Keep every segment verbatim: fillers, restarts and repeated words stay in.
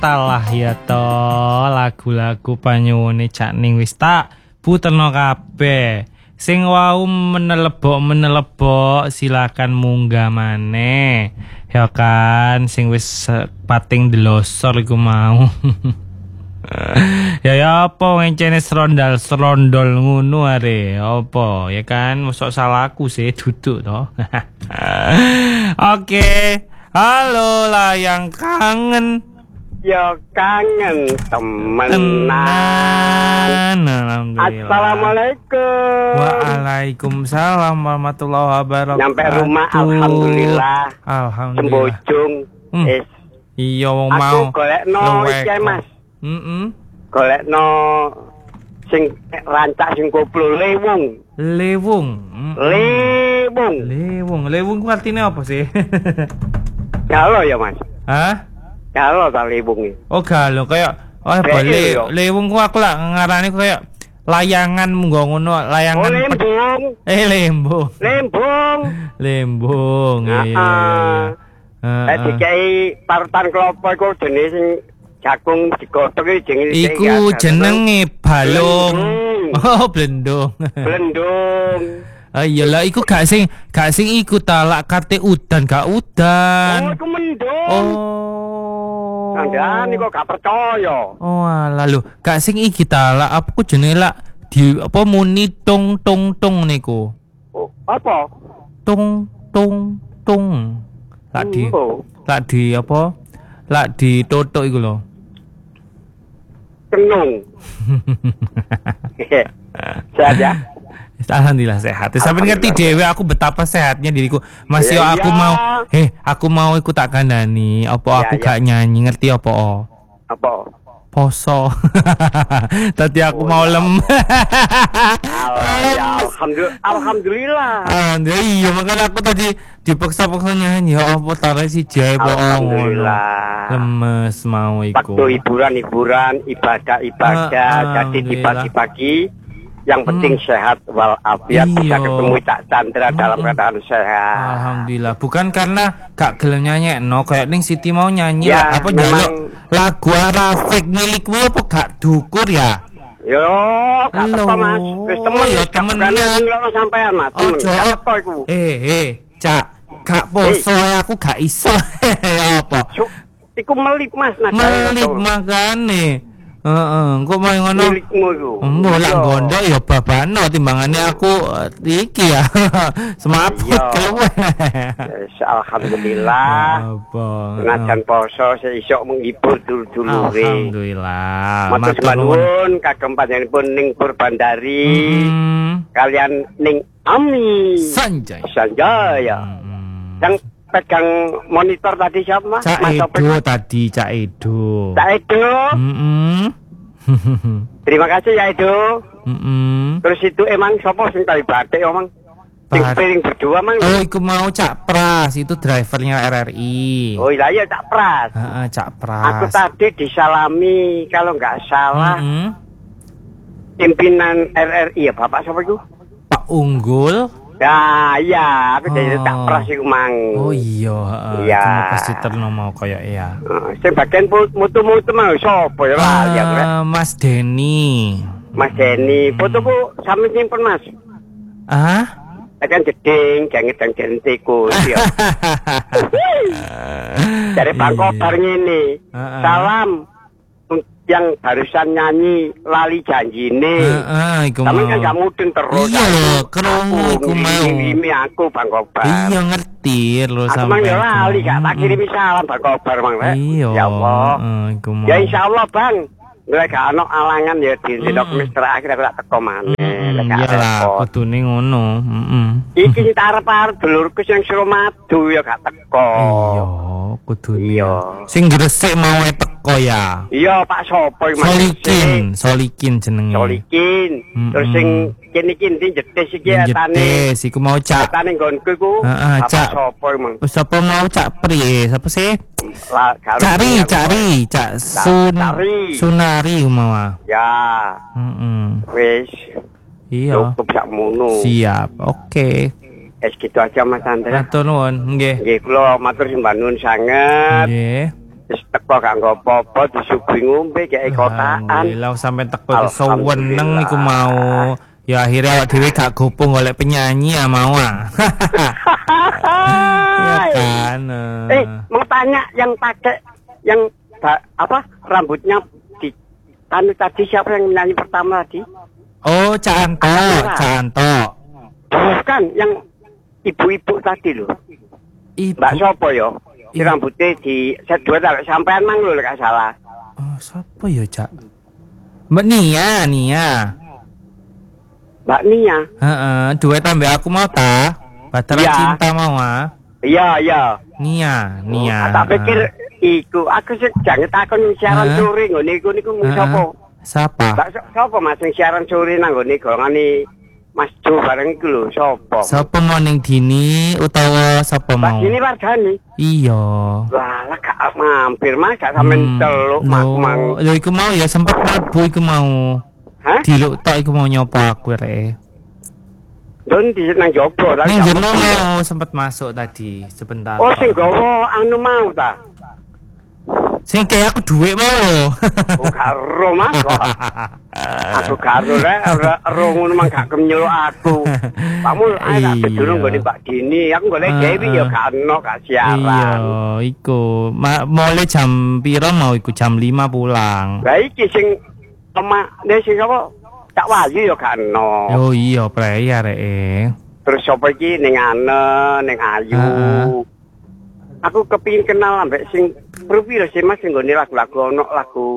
talah ya to lagu-lagu panyuwune Cak Ning wis tak puterno kabeh. Sing wau menelebok-menelebok silakan munggah maneh. Ya kan sing wis pating delosor iku mau. Ya ya apa ngencene serondal-serondol ngono are. Apa ya kan mosok salahku sih duduk to. Oke. Halo layang kangen. Ya kangen temenan. Assalamualaikum. Waalaikumsalam warahmatullahi wabarakatuh. Nyampe rumah alhamdulillah. Alhamdulillah. Sembojong. Hmm. Es. Iya wong mau. Aku golekno iki Mas. Heeh. Golekno sing rancak sing koplo lewung. Lewung. Lewung. Lewung. Lewung ku artine apa sih? Galo ya Mas. Hah? Galo ta lewung iki. Oh galo kayak oh boleh lewung ku aku lah ngarani kayak layangan munggo ngono layangan. Oh lembung. Eh lembung. Lembung. Lembung. Iya. Heeh. Dikai parutan klopo iku jenis sing jagung digodhog iki jenenge iku jenenge balung. Oh blendung. Blendung. Ah iyalah iku gak sing gak sing iku ta lak kate udan gak udan. Oh iku mendung. Oh. Kandhane kok gak percaya. Oh alah lho, gak sing iki ta lak apa ku jenenge lak di apa muni tung tung tung niku. Oh, apa? Tung tung tung. Lak di lak di apa? Lak di totok iku lho. Kenung. Sehat ya? Alhamdulillah sehat. Sampai ngerti dewe aku betapa sehatnya diriku. Mas yo ya, aku ya. mau eh aku mau ikut tak kandani. Apa aku ya, gak ya. nyanyi ngerti apa oh? Apa? Poso. Tadi aku oh, mau ya. lem. Ya, alhamdulillah. Alhamdulillah. Alhamdulillah. Iya makanya aku tadi dipaksa-paksa nyanyi. Ya apa tarik si jaya alhamdulillah. Lemes mau ikut. Waktu hiburan-hiburan, ibadah-ibadah. Jadi di pagi-pagi yang penting hmm. sehat walafiat bisa ketemu Cak Chandra hmm. dalam keadaan sehat. Alhamdulillah. Bukan karena gak gelem nyanyi no kayak ning Siti mau nyanyi ya, lah, apa njaluk lagu Rafiq milikmu apa gak dukur ya? Yo, gak apa Mas. Wis temen ya temen ngono sampean Mas. Ojo apa iku? Eh eh Cak, gak poso hey. Aku gak iso. Apa? Iku melip Mas nah. Melip makane. Heeh, kok mau ngono? Milikmu iku. Mbok lak gondo ya babano timbangane aku iki ya. Semaput keluwe. Alhamdulillah. Apa? Najan poso sesuk menghibur dulur-dulure. Alhamdulillah. Matur nuwun kagem panjenenganipun ning Purbandari. Kalian ning Ami. Sanjay. Sanjaya. Yang pegang monitor tadi siapa Mas? Cak Edo tadi, Cak Edo. Cak Edo. Mm-mm. Terima kasih ya Edo. Mm-mm. Terus itu emang siapa sing tali batik emang? Sing piring berdua mang. Oh, iku mau Cak Pras, itu drivernya R R I. Oh iya ya Cak Pras. Heeh, Cak Pras. Aku tadi disalami kalau nggak salah. Mm-hmm. Pimpinan R R I ya Bapak siapa itu? Pak Unggul. Ya, iya, aku jadi oh. tak pras iku mang. Oh iya, heeh. Iya. Cuma pasti terno mau kayak ya. Heeh, sing bagian mutu-mutu mau sapa ya lah ya rek. Mas Denny. Mas Denny, fotoku sampe simpen Mas. Ah? Akan jeding, jangan dan jentiku ya. Dari Bangkobar ngene. Salam yang barusan nyanyi lali janjine. Heeh, iku mau. Kamu kan gak mudeng terus. Iya lho, krungu iku mau. Ngirimi aku Bang Kobar. Iya ngerti lho sampean. Aku mang yo lali gak tak kirimi salam Bang Kobar mang rek. Iya. Ya Allah. Heeh, iku mau. Ya insyaallah Bang. Nek gak ono alangan ya di dina Kamis terakhir aku tak teko maneh. Lek gak repot. Kudune ngono. Heeh. Iki sing arep-arep dulurku sing Suromadu ya gak teko. Iya, kudune. Iya. Sing gresik mau teko ya. Iya Pak Sopo iki Mas. Solikin, Solikin jenenge. Solikin. Terus sing kene iki ndi jetes iki atane. Jetes iku mau Cak. Atane nggonku iku. Heeh, Cak. Sopo mang. Sapa mau Cak Pri? Sapa sih? Cari, cari, Cak Sun. Sunari mau. Ya. Heeh. Wis. Iya. Cukup sakmono. Siap. Oke. Es gitu aja Mas Andra. Matur nuwun, nggih. Nggih, kula matur sembah nuwun sanget. Nggih. Wis teko gak nggo apa-apa disuguhi ngombe kayak kotaan. Alhamdulillah sampai teko seweneng iku mau. Ya akhirnya awak dhewe gak gopong golek penyanyi ya mau ah. Ya kan. Eh, mau tanya yang pakai yang apa rambutnya di anu tadi siapa yang nyanyi pertama tadi? Oh, Canto, Canto. Bukan yang ibu-ibu tadi loh. Ibu. Mbak Sopo yo. Si rambutnya di sedua sampean mang lho gak salah. Oh, siapa ya, Cak? Mbak Nia, Nia. Mbak Nia. Heeh, duet ambek aku mau ta? Baterai ya. Cinta mau ah. Iya, iya. Nia, Nia. Oh, tak pikir iku aku sih jangan takon siaran sore ngene iku niku mung sapa? Sapa? Sapa Mas sing siaran sore nang ngene golongane Mas Jo bareng iku lho, sapa? Sapa mau ning dini utawa sapa mau? Mas ini wargane. Iya. Lah, lah gak mampir Mas, gak sampean celuk Mas mang. Lho iku mau ya sempet mlebu iku mau. Hah? Diluk tok iku mau nyopo aku rek. Don di nang jopo lah. Ning jero mau sempet masuk tadi sebentar. Oh, sing gowo anu mau ta? Sing kayak aku duit mau. Oh, karo Mas kok. Aku karo rek, ora ro ngono mang gak kenyeluk aku. Pakmu ae tak bedulung nggone Pak Dini, aku golek gawe ya gak ono gak siaran. Iya, iku. Mulai jam piro mau iku jam lima pulang. Lah iki sing emak nek sing apa? Cak Wahyu ya gak ono. Oh iya, pre ya rek. Terus sapa iki ning Ane, ning Ayu. Aku kepingin kenal ambek sing prupiro sih Mas sing nggone lagu-lagu ono lagu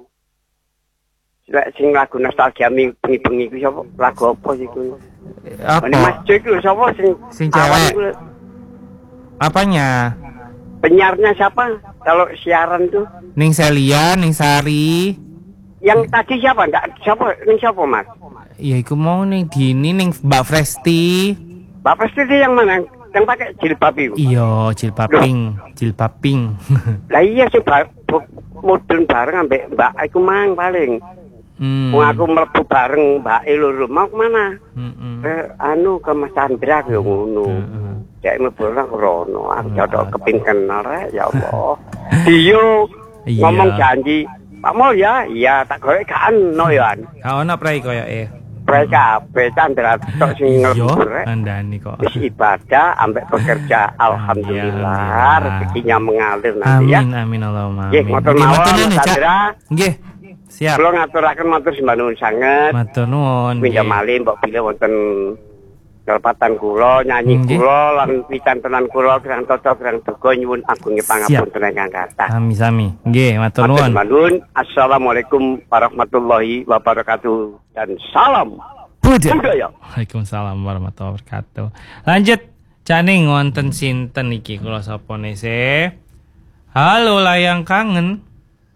sing lagu nostalgia bengi-bengi ku sapa? Lagu apa sih ku? Apa? Ini Mas Joy ku sapa sing sing cewek? Apanya? Penyiarnya siapa? Kalau siaran tuh? Ning Celia, Ning Sari. Yang tadi siapa? Enggak siapa? Ning siapa Mas? Ya iku mau ning Dini ning Mbak Fresti. Mbak Fresti yang mana? Yang pakai jilbab itu? Iya, jilbab pink, jilbab pink. Lah iya sih modern bareng ambek Mbak iku mang paling. Hmm. Wong aku mlebu bareng Mbak E lho, mau kemana? Heeh. Eh, anu ke Mas Chandra yo ngono. Heeh. Cek mlebu nang rono, aku cocok kepin kenal rek ya Allah. Dio ngomong janji, Pak Mul ya, iya tak golek gak ono ya. Gak ono prei koyoke. Prei kabeh Chandra tok sing ngelebur rek. Andani kok. Wis ibadah ambek bekerja alhamdulillah rezekinya mengalir nanti ya. Amin amin Allahumma. Nggih, ngoten mawon Chandra. Nggih. Siap. Kula ngaturaken matur sembah nuwun sanget. Matur nuwun. Pinjam malih mbok bilih wonten kelepatan kula, nyanyi kula lan picantenan kula kirang tata kirang tega nyuwun agung pangapunten ingkang kathah. Sami sami. Nggih, matur nuwun. Matur nuwun. Assalamualaikum warahmatullahi wabarakatuh dan salam budaya. Waalaikumsalam warahmatullahi wabarakatuh. Lanjut, Caning wonten sinten iki kula sapa nese? Halo layang kangen.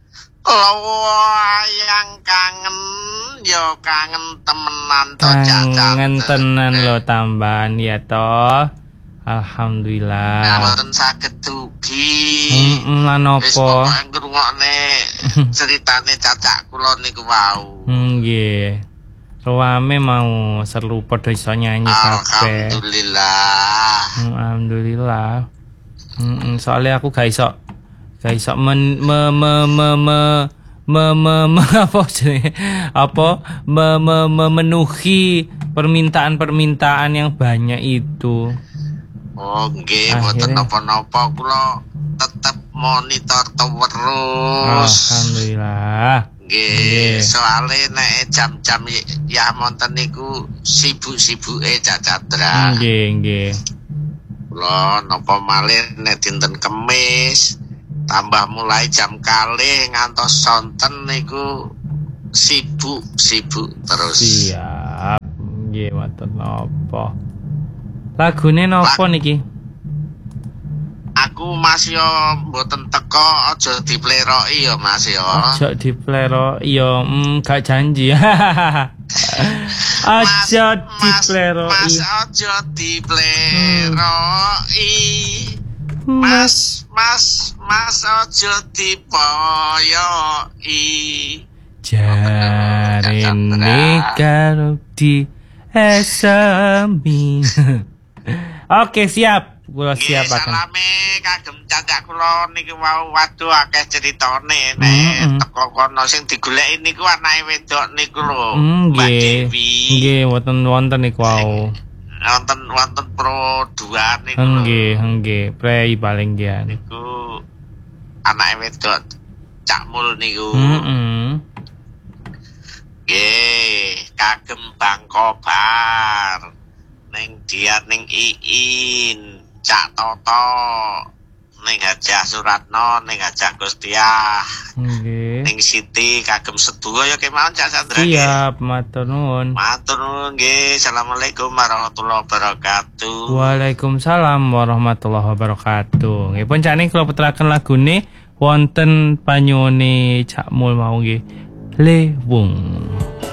Layang kangen yo kangen temenan to Cacat. Kangen tenan lo tambahan ya toh. Alhamdulillah. Mboten saged dugi. Heeh lan opo? Wis pokoke ngrungokne ceritane cacak kula niku wau. Nggih. Ruame mau seru padha iso nyanyi kabeh. Alhamdulillah. Alhamdulillah. Heeh, soalnya aku gak iso gak iso men me me me me me me, me apa sih apa me, me, memenuhi permintaan-permintaan yang banyak itu. Oh nggih, mboten napa-napa kula tetep monitor terus. Alhamdulillah. Nggih, soalnya nek jam-jam ya monten niku sibuk-sibuke Cacadra. Nggih, nggih. Kula napa malih nek dinten Kemis tambah mulai jam kalih ngantos sonten niku sibuk-sibuk terus. Siap. Nggih, mboten napa. Lagune napa niki? Aku Mas yo mboten teko aja dipleroki yo Mas yo. Aja dipleroki yo, mm, gak janji. Aja dipleroki. Mas aja dipleroki. Mas, mas, mas aja dipoyoki. Jarene karo di esemi. Oke, siap. kula siapaken. Salame kagem cacak kula niki wau waduh akeh critane nek teko kono sing digoleki niku anake wedok niku lho. Mbak Dewi. Nggih, wonten wonten niku wau. Wonten wonten pro dua niku. Nggih, nggih, prei paling nggih niku anake wedok Cak Mul niku. Heeh. Nggih, kagem Bang Kobar. Ning dia ning Iin, Cak Toto, ning Hajah Suratno, ning Hajah Gustiah. Nggih. Ning Siti kagem sedaya ya kemawon Cak Sandra. Siap, matur nuwun. Matur nuwun nggih. Assalamualaikum warahmatullahi wabarakatuh. Waalaikumsalam warahmatullahi wabarakatuh. Nggih pun cak niki kula putraken lagune wonten panyuwune Cak Mul mau nggih. Le Wung.